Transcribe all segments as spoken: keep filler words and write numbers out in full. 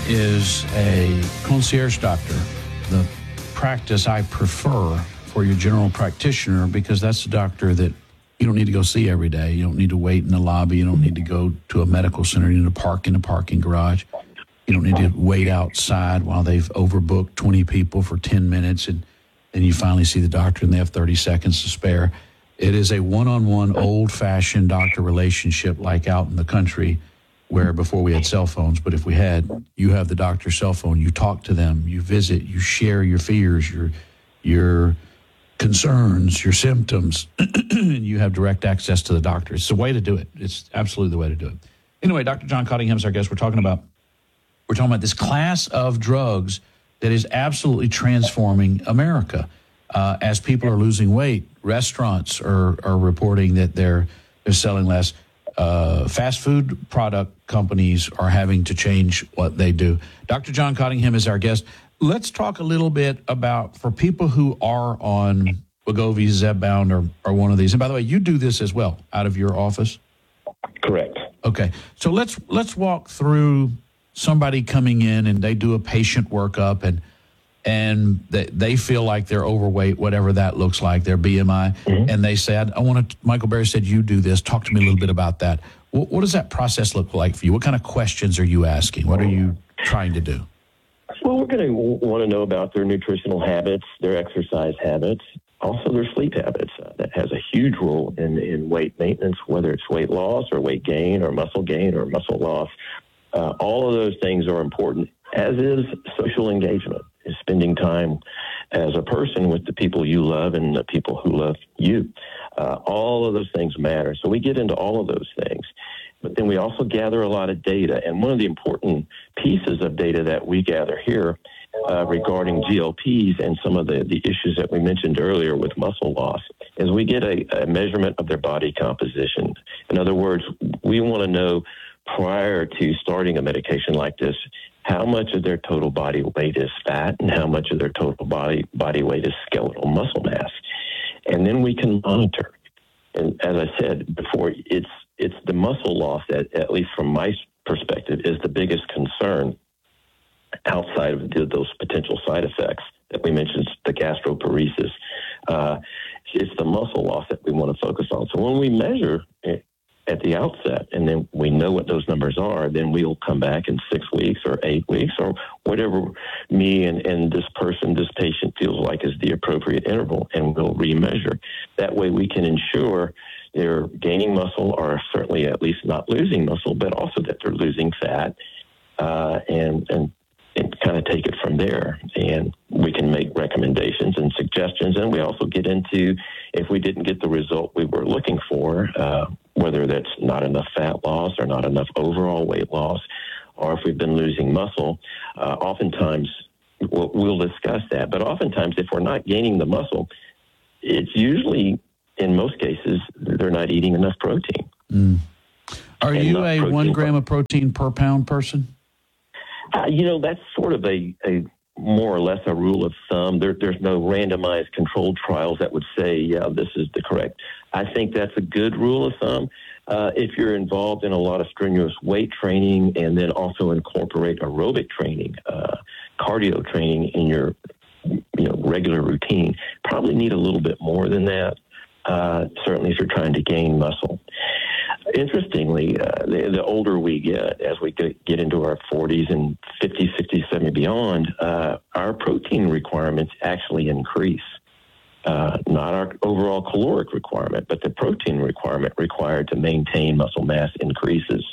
is a concierge doctor, the practice I prefer for your general practitioner, because that's the doctor that you don't need to go see every day. You don't need to wait in the lobby. You don't need to go to a medical center. You need to park in a parking garage. You don't need to wait outside while they've overbooked twenty people for ten minutes, and then you finally see the doctor and they have thirty seconds to spare. It is a one-on-one, old-fashioned doctor relationship like out in the country where before we had cell phones, but if we had, you have the doctor's cell phone, you talk to them, you visit, you share your fears, your your concerns, your symptoms, and you have direct access to the doctor. It's the way to do it. It's absolutely the way to do it. Anyway, Doctor John Cottingham is our guest. We're talking about we're talking about this class of drugs that is absolutely transforming America. Uh, as people are losing weight, restaurants are, are reporting that they're they're selling less. Uh, fast food product companies are having to change what they do. Doctor John Cottingham is our guest. Let's talk a little bit about, for people who are on Wegovy, Zepbound, or, or one of these. And by the way, you do this as well out of your office? Correct. Okay. So let's let's walk through somebody coming in and they do a patient workup and and they, they feel like they're overweight, whatever that looks like, their B M I, mm-hmm. and they said, I want to, Michael Berry said, you do this. Talk to me a little bit about that. What, what does that process look like for you? What kind of questions are you asking? What are you trying to do? Well, we're going to want to know about their nutritional habits, their exercise habits, also their sleep habits. Uh, that has a huge role in, in weight maintenance, whether it's weight loss or weight gain or muscle gain or muscle loss. Uh, all of those things are important, as is social engagement, is spending time as a person with the people you love and the people who love you. Uh, all of those things matter. So we get into all of those things. But then we also gather a lot of data. And one of the important pieces of data that we gather here uh, regarding G L Ps and some of the, the issues that we mentioned earlier with muscle loss is we get a, a measurement of their body composition. In other words, we want to know prior to starting a medication like this, how much of their total body weight is fat and how much of their total body body weight is skeletal muscle mass. And then we can monitor. And as I said before, it's it's the muscle loss that, at least from my perspective, is the biggest concern outside of the, those potential side effects that we mentioned, the gastroparesis. Uh, it's the muscle loss that we want to focus on. So when we measure it at the outset, and then we know what those numbers are, then we'll come back in six weeks or eight weeks or whatever me and, and this person, this patient feels like is the appropriate interval, and we'll remeasure. That way we can ensure they're gaining muscle or certainly at least not losing muscle, but also that they're losing fat uh, and, and, and kind of take it from there. And we can make recommendations and suggestions, and we also get into if we didn't get the result we were looking for, uh, whether that's not enough fat loss or not enough overall weight loss, or if we've been losing muscle, uh, oftentimes we'll, we'll discuss that. But oftentimes if we're not gaining the muscle, it's usually, in most cases, they're not eating enough protein. Mm. Are and you a one gram of protein per pound person? Uh, you know, that's sort of a, a more or less a rule of thumb. There, there's no randomized controlled trials that would say, yeah, this is the correct. I think that's a good rule of thumb. Uh, if you're involved in a lot of strenuous weight training and then also incorporate aerobic training, uh, cardio training in your you know, regular routine, probably need a little bit more than that, uh, certainly if you're trying to gain muscle. Interestingly, uh, the, the older we get, as we get, get into our forties and fifties, sixties, seventies, beyond, uh, our protein requirements actually increase. Uh, not our overall caloric requirement, but the protein requirement required to maintain muscle mass increases.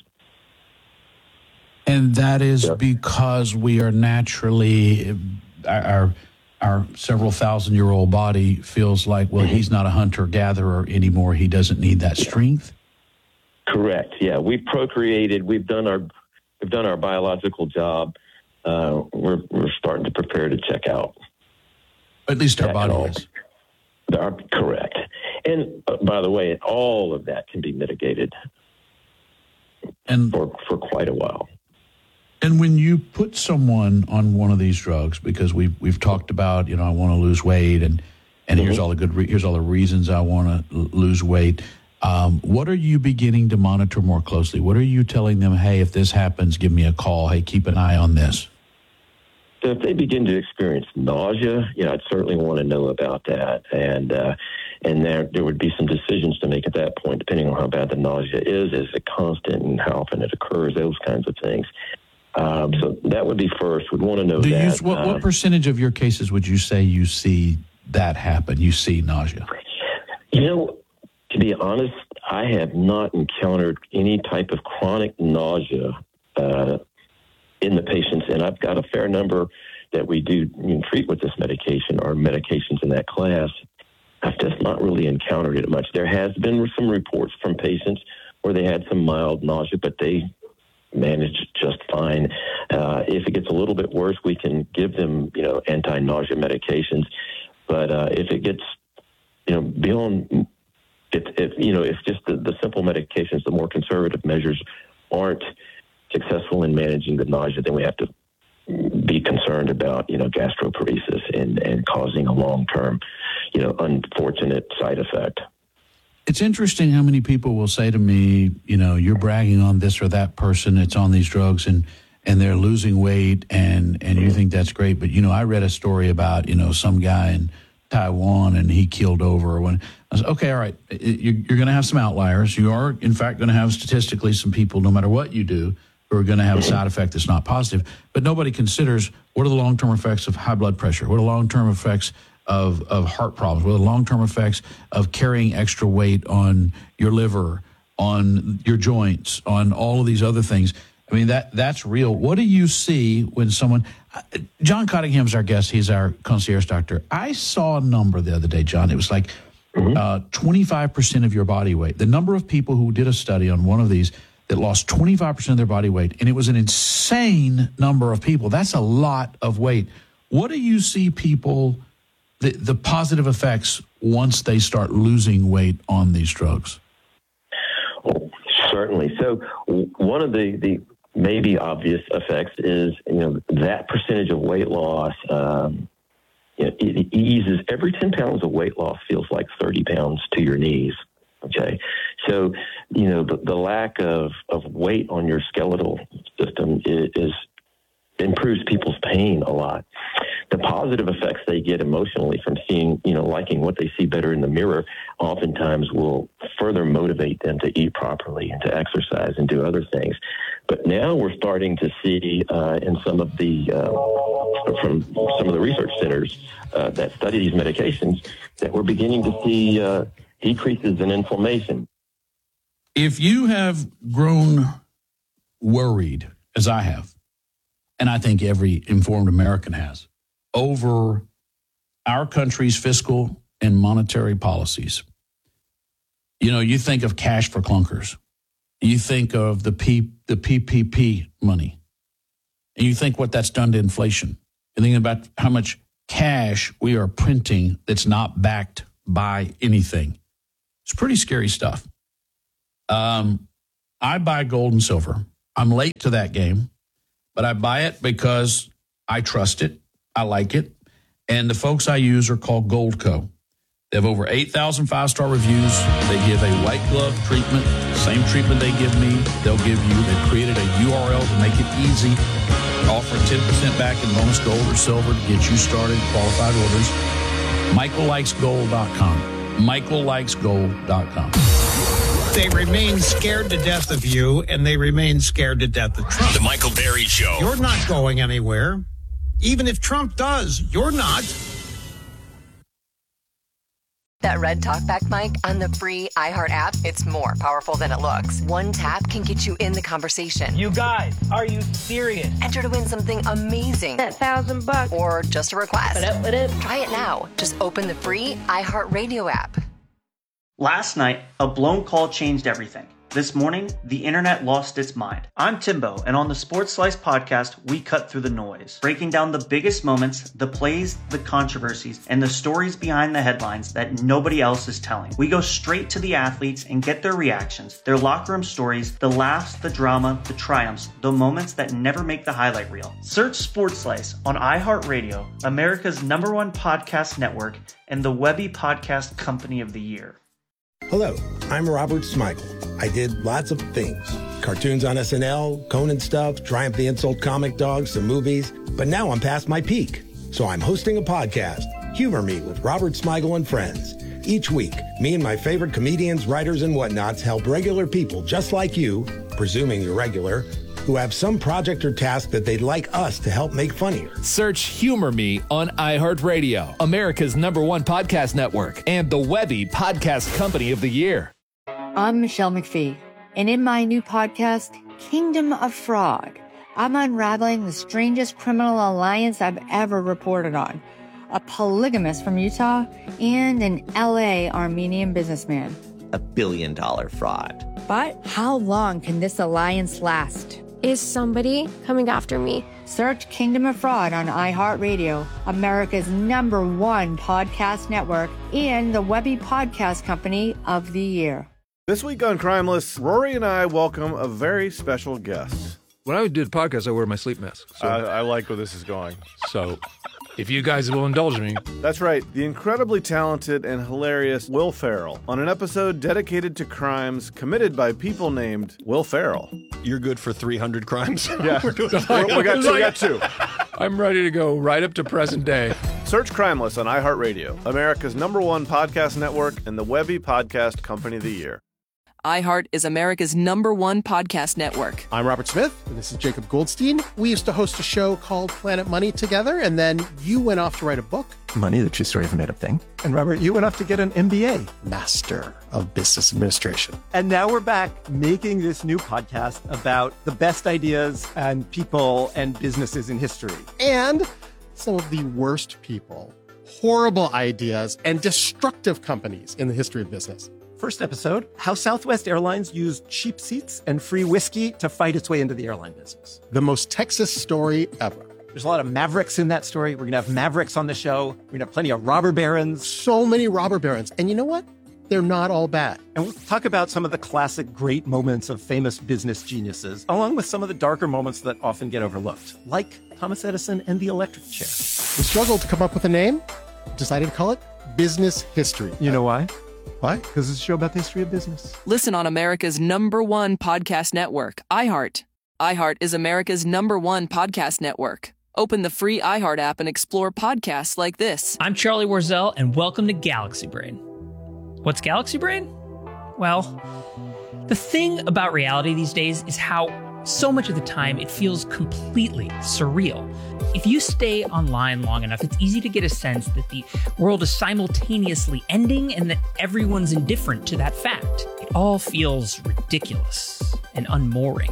And that is yeah. because we are naturally, our our several thousand year old body feels like, well, mm-hmm. he's not a hunter-gatherer anymore. He doesn't need that strength. Correct. Yeah, we've procreated. We've done our we've done our biological job. Uh, we're we're starting to prepare to check out. At least our body is. Are correct. And uh, by the way, all of that can be mitigated and for for quite a while. And when you put someone on one of these drugs, because we've we've talked about, you know, I want to lose weight, and and mm-hmm. here's all the good re- here's all the reasons I want to l- lose weight. Um, what are you beginning to monitor more closely? What are you telling them, hey, if this happens, give me a call. Hey, keep an eye on this. So if they begin to experience nausea, you know, I'd certainly want to know about that. And uh, and there there would be some decisions to make at that point, depending on how bad the nausea is. Is it constant and how often it occurs? Those kinds of things. Um, so that would be first. We'd want to know Do that. You, what, um, what percentage of your cases would you say you see that happen? You see nausea? You know, to be honest, I have not encountered any type of chronic nausea uh, in the patients, and I've got a fair number that we do you know, treat with this medication or medications in that class. I've just not really encountered it much. There has been some reports from patients where they had some mild nausea, but they managed just fine. Uh, if it gets a little bit worse, we can give them, you know, anti-nausea medications. But uh, if it gets, you know, beyond, if, if you know, if just the, the simple medications, the more conservative measures aren't successful in managing the nausea, then we have to be concerned about, you know, gastroparesis and, and causing a long-term, you know, unfortunate side effect. It's interesting how many people will say to me, you know, you're bragging on this or that person that's on these drugs and, and they're losing weight and, and you think that's great. But, you know, I read a story about, you know, some guy in Taiwan and he killed over when I said, okay, all right, you're going to have some outliers. You are, in fact, going to have statistically some people, no matter what you do, who are going to have a side effect that's not positive. But nobody considers what are the long-term effects of high blood pressure? What are the long-term effects of, of heart problems? What are the long-term effects of carrying extra weight on your liver, on your joints, on all of these other things? I mean, that that's real. What do you see when someone... John Cottingham's our guest. He's our concierge doctor. I saw a number the other day, John. It was like mm-hmm. uh, twenty-five percent of your body weight. The number of people who did a study on one of these that lost twenty-five percent of their body weight, and it was an insane number of people. That's a lot of weight. What do you see people, the, the positive effects once they start losing weight on these drugs? Oh, certainly. So one of the, the maybe obvious effects is, you know, that percentage of weight loss, um, you know, it, it eases. Every ten pounds of weight loss feels like thirty pounds to your knees. Okay. So, you know, the, the lack of, of weight on your skeletal system is, is improves people's pain a lot. The positive effects they get emotionally from seeing, you know, liking what they see better in the mirror, oftentimes will further motivate them to eat properly and to exercise and do other things. But now we're starting to see uh, in some of the, uh, from some of the research centers uh, that study these medications, that we're beginning to see uh, decreases in inflammation. If you have grown worried, as I have, and I think every informed American has, over our country's fiscal and monetary policies, you know, you think of cash for clunkers. You think of the P, the P P P money. And you think what that's done to inflation. You think about how much cash we are printing that's not backed by anything. It's pretty scary stuff. Um, I buy gold and silver. I'm late to that game, but I buy it because I trust it. I like it. And the folks I use are called Goldco. They have over eight thousand five-star reviews. They give a white glove treatment, same treatment they give me, they'll give you. They've created a U R L to make it easy, offering ten percent back in bonus gold or silver to get you started, qualified orders. Michael Likes Gold dot com. Michael Likes Gold dot com. They remain scared to death of you, and they remain scared to death of Trump. The Michael Berry Show. You're not going anywhere. Even if Trump does, you're not. That red talkback mic on the free iHeart app, it's more powerful than it looks. One tap can get you in the conversation. You guys, are you serious? Enter to win something amazing. That thousand bucks. Or just a request. What up, what up? Try it now. Just open the free iHeart Radio app. Last night, a blown call changed everything. This morning, the internet lost its mind. I'm Timbo, and on the Sports Slice podcast, we cut through the noise, breaking down the biggest moments, the plays, the controversies, and the stories behind the headlines that nobody else is telling. We go straight to the athletes and get their reactions, their locker room stories, the laughs, the drama, the triumphs, the moments that never make the highlight reel. Search Sports Slice on iHeartRadio, America's number one podcast network, and the Webby Podcast Company of the Year. Hello, I'm Robert Smigel. I did lots of things. Cartoons on S N L, Conan stuff, Triumph the Insult Comic Dogs, some movies. But now I'm past my peak. So I'm hosting a podcast, Humor Me with Robert Smigel and Friends. Each week, me and my favorite comedians, writers, and whatnots help regular people just like you, presuming you're regular, who have some project or task that they'd like us to help make funnier. Search Humor Me on iHeartRadio, America's number one podcast network, and the Webby Podcast Company of the Year. I'm Michelle McPhee, and in my new podcast, Kingdom of Fraud, I'm unraveling the strangest criminal alliance I've ever reported on. A polygamist from Utah and an L A Armenian businessman. A billion dollar fraud. But how long can this alliance last? Is somebody coming after me? Search Kingdom of Fraud on iHeartRadio, America's number one podcast network, and the Webby Podcast Company of the Year. This week on Crimeless, Rory and I welcome a very special guest. When I do the podcast, I wear my sleep mask. So. I, I like where this is going. So, if you guys will indulge me. That's right. The incredibly talented and hilarious Will Ferrell on an episode dedicated to crimes committed by people named Will Ferrell. You're good for three hundred crimes? Yeah. We're doing We're, we, got two, we got two. I'm ready to go right up to present day. Search Crimeless on iHeartRadio, America's number one podcast network, and the Webby Podcast Company of the Year. iHeart is America's number one podcast network. I'm Robert Smith, and this is Jacob Goldstein. We used to host a show called Planet Money together, and then you went off to write a book. Money, the true story of a made-up thing. And Robert, you went off to get an M B A. Master of Business Administration. And now we're back making this new podcast about the best ideas and people and businesses in history. And some of the worst people, horrible ideas, and destructive companies in the history of business. First episode, how Southwest Airlines used cheap seats and free whiskey to fight its way into the airline business. The most Texas story ever. There's a lot of mavericks in that story. We're going to have mavericks on the show. We're going to have plenty of robber barons. So many robber barons. And you know what? They're not all bad. And we'll talk about some of the classic great moments of famous business geniuses, along with some of the darker moments that often get overlooked, like Thomas Edison and the electric chair. We struggled to come up with a name, decided to call it Business History. You know why? Why? Because it's a show about the history of business. Listen on America's number one podcast network, iHeart. iHeart is America's number one podcast network. Open the free iHeart app and explore podcasts like this. I'm Charlie Warzel, and welcome to Galaxy Brain. What's Galaxy Brain? Well, the thing about reality these days is how so much of the time it feels completely surreal. If you stay online long enough, it's easy to get a sense that the world is simultaneously ending and that everyone's indifferent to that fact. It all feels ridiculous and unmooring.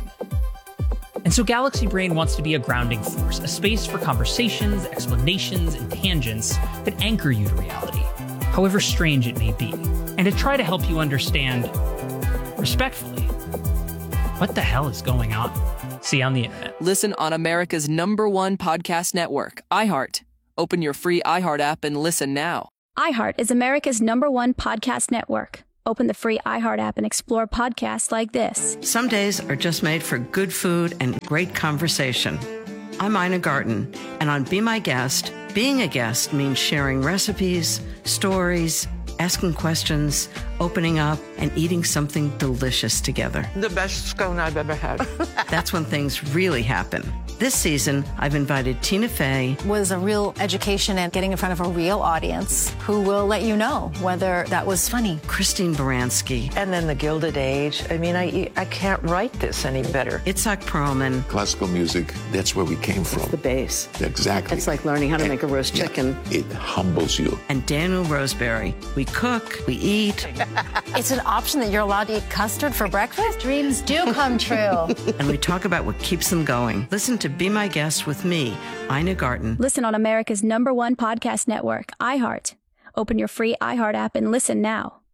And so Galaxy Brain wants to be a grounding force, a space for conversations, explanations, and tangents that anchor you to reality, however strange it may be, and to try to help you understand, respectfully, what the hell is going on? See you on the internet. Listen on America's number one podcast network, iHeart. Open your free iHeart app and listen now. iHeart is America's number one podcast network. Open the free iHeart app and explore podcasts like this. Some days are just made for good food and great conversation. I'm Ina Garten, and on Be My Guest, being a guest means sharing recipes, stories, asking questions, opening up, and eating something delicious together. The best scone I've ever had. That's when things really happen. This season, I've invited Tina Fey. It was a real education and getting in front of a real audience who will let you know whether that was funny. Christine Baranski. And then the Gilded Age. I mean, I I can't write this any better. Itzhak Perlman. Classical music, that's where we came from. It's the base. Exactly. It's like learning how to and, make a roast yeah, chicken. It humbles you. And Daniel Roseberry. We cook, we eat. It's an option that you're allowed to eat custard for breakfast? Dreams do come true. And we talk about what keeps them going. Listen to Be My Guest with me, Ina Garten. Listen on America's number one podcast network, iHeart. Open your free iHeart app and listen now.